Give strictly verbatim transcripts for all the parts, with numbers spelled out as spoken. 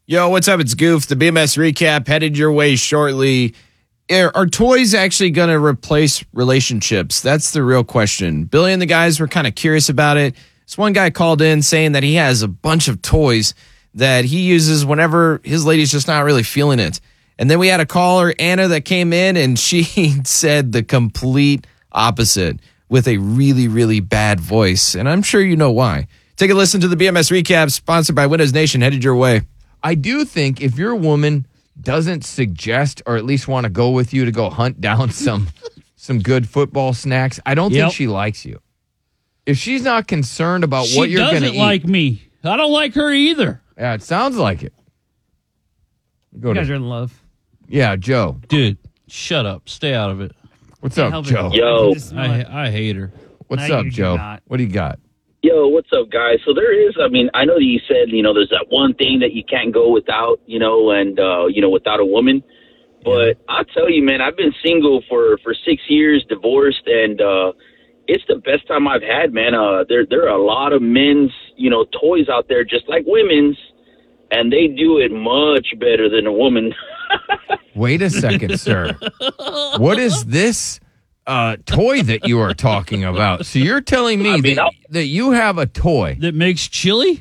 Yo, what's up? It's Goof. The B M S recap headed your way shortly. Are, are toys actually going to replace relationships? That's the real question. Billy and the guys were kind of curious about it. This one guy called in saying that he has a bunch of toys that he uses whenever his lady's just not really feeling it. And then we had a caller, Anna, that came in, and she said the complete opposite with a really, really bad voice. And I'm sure you know why. Take a listen to the B M S recap, sponsored by Windows Nation, headed your way. I do think if your woman doesn't suggest or at least want to go with you to go hunt down some some good football snacks, I don't Yep. think she likes you. If she's not concerned about She what you're going to doesn't eat. like me. I don't like her either. Yeah, it sounds like it. Go You guys to, are in love. yeah, Joe. Dude, shut up. Stay out of it. What's Can't up, help it. Joe? Yo. Just- I I hate her. What's No, up, you do Joe? not. What do you got? Yo, what's up, guys? So there is, I mean, I know that you said, you know, there's that one thing that you can't go without, you know, and, uh, you know, without a woman. But I'll tell you, man, I've been single for, for six years, divorced, and uh, it's the best time I've had, man. Uh, there, there are a lot of men's, you know, toys out there just like women's, and they do it much better than a woman. Wait a second, sir. What is this uh, toy that you are talking about? So you're telling me I mean, that, I'll- that you have a toy? That makes chili?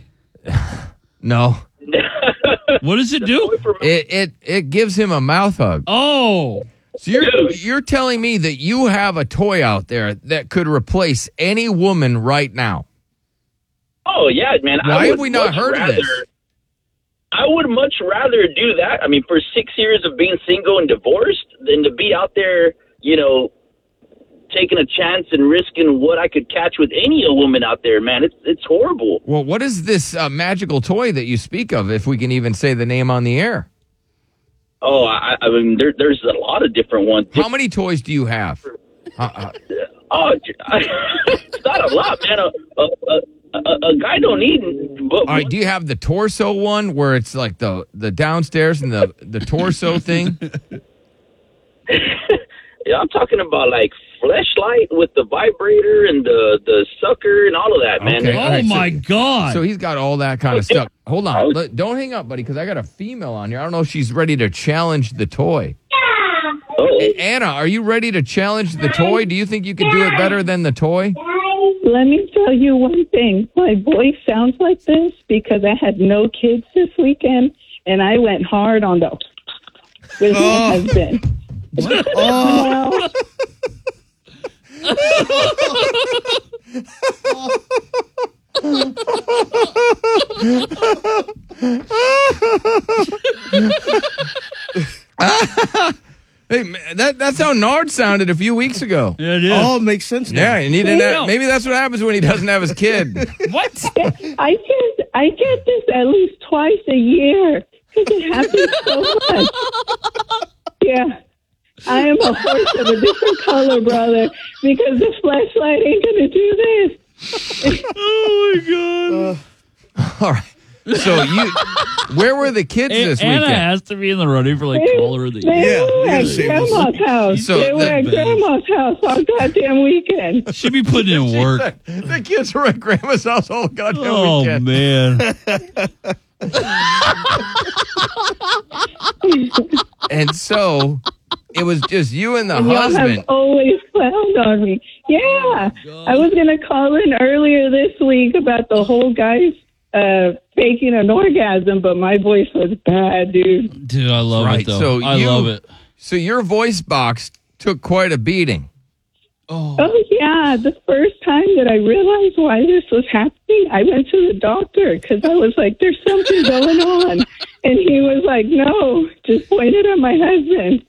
No. What does it do? It it it gives him a mouth hug. Oh, So you're Dude. you're telling me that you have a toy out there that could replace any woman right now? Oh, yeah, man. I Why would have we not much heard of rather, this? I would much rather do that. I mean, for six years of being single and divorced than to be out there, you know, taking a chance and risking what I could catch with any woman out there, man. It's it's horrible. Well, what is this uh, magical toy that you speak of, if we can even say the name on the air? Oh, I, I mean, there, there's a lot of different ones. How many toys do you have? Uh, uh, Oh, it's not a lot, man. A, a, a, a, a guy don't need. But all right, do you have the torso one where it's like the, the downstairs and the, the torso thing? yeah, I'm talking about like Fleshlight with the vibrator and the, the sucker and all of that, man. Okay. oh all right, so- my God. So he's got all that kind of stuff. Hold on. Let- Don't hang up, buddy, because I got a female on here. I don't know if she's ready to challenge the toy. Oh, Anna, are you ready to challenge the toy? Do you think you could do it better than the toy? Let me tell you one thing. My voice sounds like this because I had no kids this weekend, and I went hard on the with my husband. Well, Hey, man, that, that's how Nard sounded a few weeks ago. Yeah, it is. Oh, makes sense now. Yeah, and he didn't Yeah. have, maybe that's what happens when he doesn't have his kid. What? I get I get this at least twice a year because it happens so much. Yeah, I am a horse of a different color, brother, because the flashlight ain't gonna do this. Oh, my God. All right. So you, where were the kids A- this Anna weekend? has to be in the running for like They, caller of the they year. were Yeah, at yeah, same. grandma's house. So they were the at best. grandma's house all goddamn weekend. She'd be putting in work. The kids were at Grandma's house all goddamn Oh, weekend. man. And so it was just you and the And y'all husband. have always clowned on me. Yeah. I was going to call in earlier this week about the whole guys uh, faking an orgasm, but my voice was bad, dude. Dude, I love Right, it, though. so I you- love it. So your voice box took quite a beating. Oh, Oh, yeah. The first time that I realized why this was happening, I went to the doctor because I was like, there's something going on. And he was like, no, just pointed at my husband.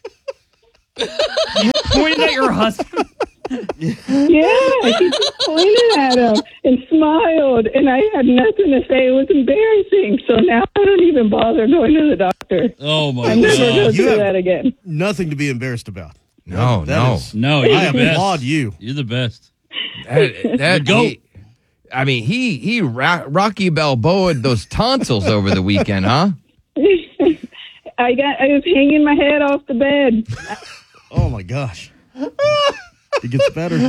Pointed at your husband. Yeah, he just pointed at him and smiled, and I had nothing to say. It was embarrassing. So now I don't even bother going to the doctor. oh my I'm never going God. to You do have- that again. Nothing to be embarrassed about. No, That no. is- No, you're I the best. applaud you. You're the best. That, that The goat. he- I mean, he he ra- Rocky Balboa'd those tonsils over the weekend, huh? I got. I was hanging my head off the bed. Oh, my gosh. It gets better.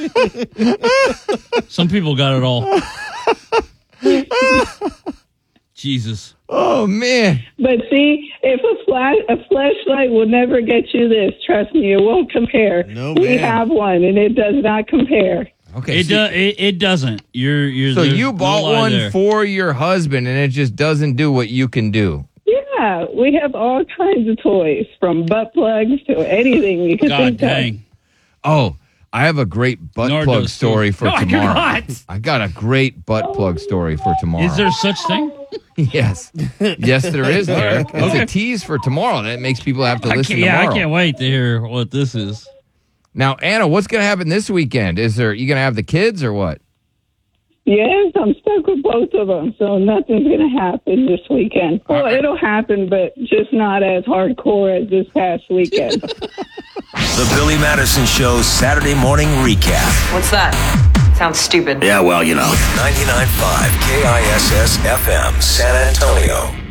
Some people got it all. Jesus. Oh, man. But see, if a flash a flashlight will never get you this, trust me, it won't compare. No, we ma'am. have one, and it does not compare. Okay. It, so, do, it it doesn't. You're you're. so there's you no bought lie one there. for your husband, and it just doesn't do what you can do. Yeah, we have all kinds of toys, from butt plugs to anything you can God think of. dang. Oh, I have a great butt Nardos, plug too. story for No, I do tomorrow. not. I got a great butt plug story for tomorrow. Is there such thing? Yes. Yes, there is, Derek. It's Okay. a tease for tomorrow. That makes people have to I listen can't, yeah, tomorrow. I can't wait to hear what this is. Now, Anna, what's going to happen this weekend? Is there you going to have the kids or what? Yes, I'm stuck with both of them, so nothing's going to happen this weekend. Well, it'll happen, but just not as hardcore as this past weekend. The Billy Madison Show Saturday morning recap. What's that? Sounds stupid. Yeah, well, you know. ninety-nine point five K I S S F M, San Antonio.